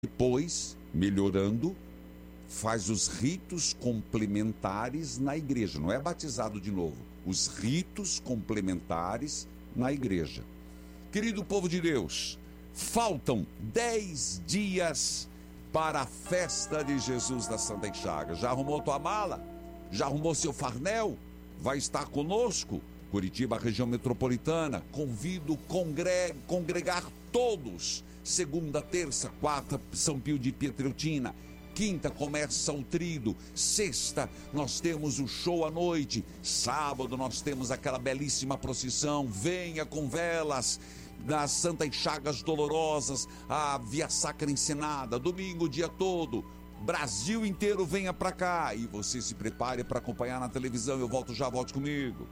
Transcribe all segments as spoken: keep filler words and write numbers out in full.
Depois, melhorando, faz os ritos complementares na igreja. Não é batizado de novo. Os ritos complementares na igreja. Querido povo de Deus, faltam dez dias para a festa de Jesus da Santa Chagas. Já arrumou tua mala? Já arrumou seu farnel? Vai estar conosco? Curitiba, região metropolitana. Convido congre- congregar todos. Segunda, terça, quarta, São Pio de Pietreutina. Quinta começa o trido. Sexta nós temos o show à noite. Sábado nós temos aquela belíssima procissão. Venha com velas das Santas Chagas Dolorosas, a Via Sacra encenada. Domingo o dia todo. Brasil inteiro venha pra cá. E você se prepare para acompanhar na televisão. Eu volto já, volte comigo.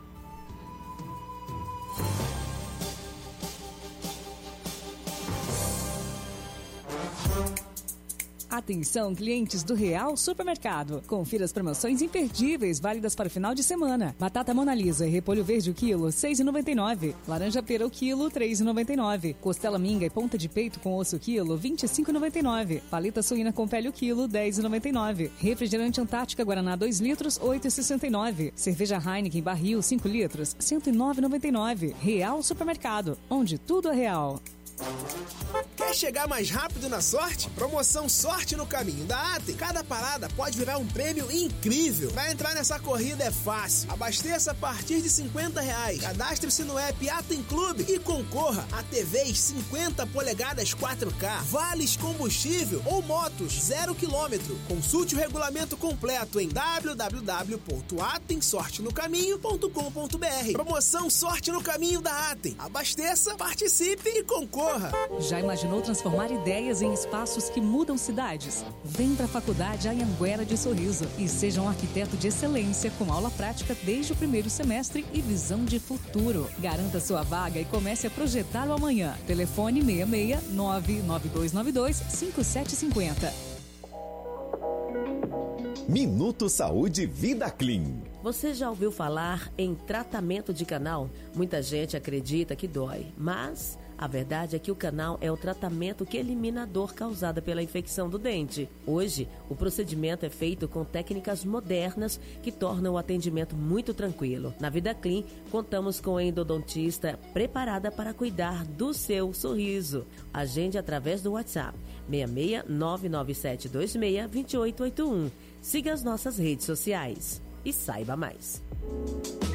Atenção, clientes do Real Supermercado. Confira as promoções imperdíveis válidas para o final de semana. Batata Mona Lisa e repolho verde o quilo, seis reais e noventa e nove centavos. Laranja pera o quilo, três reais e noventa e nove centavos. Costela minga e ponta de peito com osso o quilo, vinte e cinco reais e noventa e nove centavos. Paleta suína com pele o quilo, dez reais e noventa e nove centavos. Refrigerante Antártica Guaraná dois litros, oito reais e sessenta e nove centavos. Cerveja Heineken Barril cinco litros, cento e nove reais e noventa e nove centavos. Real Supermercado, onde tudo é real. Quer chegar mais rápido na sorte? Promoção Sorte no Caminho da Atem. Cada parada pode virar um prêmio incrível. Para entrar nessa corrida é fácil. Abasteça a partir de cinquenta reais. Cadastre-se no app Atem Clube e concorra a T Vs cinquenta polegadas quatro K, vales combustível ou motos zero quilômetro. Consulte o regulamento completo em w w w ponto atem sorte no caminho ponto com ponto b r. Promoção Sorte no Caminho da Atem. Abasteça, participe e concorra. Já imaginou transformar ideias em espaços que mudam cidades? Vem para a Faculdade Anhanguera de Sorriso e seja um arquiteto de excelência com aula prática desde o primeiro semestre e visão de futuro. Garanta sua vaga e comece a projetá-lo amanhã. Telefone seis seis nove nove dois nove dois cinco sete cinco zero. Minuto Saúde Vida Clean. Você já ouviu falar em tratamento de canal? Muita gente acredita que dói, mas a verdade é que o canal é o tratamento que elimina a dor causada pela infecção do dente. Hoje, o procedimento é feito com técnicas modernas que tornam o atendimento muito tranquilo. Na Vida Clean, contamos com a endodontista preparada para cuidar do seu sorriso. Agende através do WhatsApp seis seis nove nove sete dois seis dois oito oito um. Siga as nossas redes sociais e saiba mais.